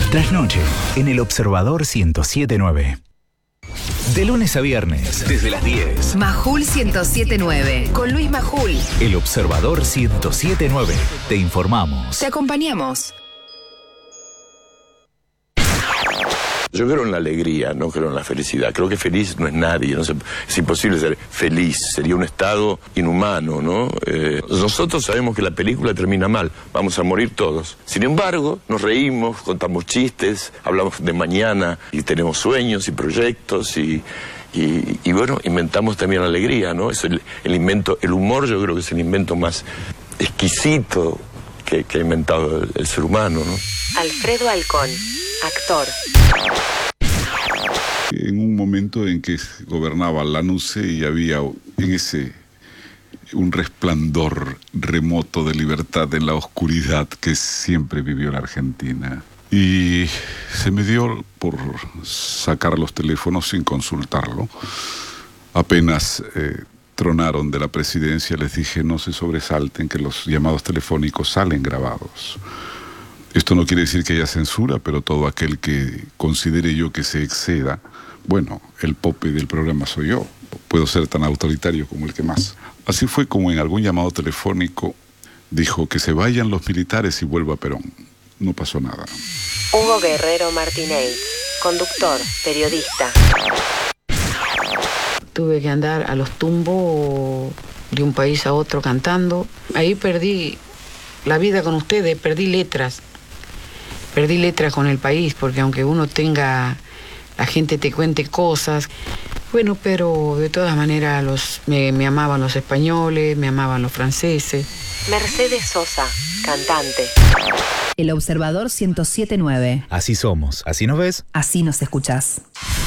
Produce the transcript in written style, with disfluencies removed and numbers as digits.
Trasnoche, en El Observador 107.9. De lunes a viernes, desde las 10. Majul 107.9. Con Luis Majul. El Observador 107.9. Te informamos. Te acompañamos. Yo creo en la alegría, no creo en la felicidad. Creo que feliz no es nadie, es imposible ser feliz, sería un estado inhumano, ¿no? Nosotros sabemos que la película termina mal, vamos a morir todos. Sin embargo, nos reímos, contamos chistes, hablamos de mañana y tenemos sueños y proyectos y bueno, inventamos también la alegría, ¿no? Es el invento, el humor yo creo que es el invento más exquisito que ha inventado el ser humano, ¿no? Alfredo Alcón, actor. En un momento en que gobernaba Lanusse y había en ese un resplandor remoto de libertad en la oscuridad que siempre vivió la Argentina. Y se me dio por sacar los teléfonos sin consultarlo. Apenas tronaron de la presidencia, les dije no se sobresalten que los llamados telefónicos salen grabados. Esto no quiere decir que haya censura, pero todo aquel que considere yo que se exceda, bueno, el pope del programa soy yo, puedo ser tan autoritario como el que más. Así fue como en algún llamado telefónico dijo que se vayan los militares y vuelva Perón. No pasó nada. Hugo Guerrero Martínez, conductor, periodista. Tuve que andar a los tumbos de un país a otro cantando. Ahí perdí la vida con ustedes, perdí letras con el país, porque aunque uno tenga, la gente te cuente cosas, bueno, pero de todas maneras me amaban los españoles, me amaban los franceses. Mercedes Sosa, cantante. El Observador 107.9. Así somos, así nos ves, así nos escuchás.